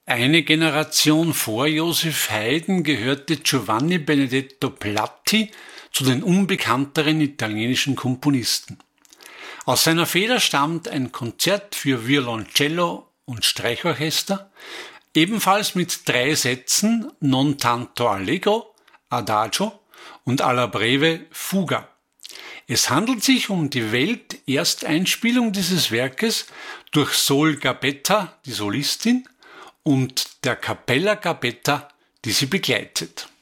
Eine Generation vor Joseph Haydn gehörte Giovanni Benedetto Platti zu den unbekannteren italienischen Komponisten. Aus seiner Feder stammt ein Konzert für Violoncello und Streichorchester, ebenfalls mit 3 Sätzen Non tanto allegro, Adagio und alla breve Fuga. Es handelt sich um die Weltersteinspielung dieses Werkes durch Sol Gabetta, die Solistin, und der Cappella Gabetta, die sie begleitet.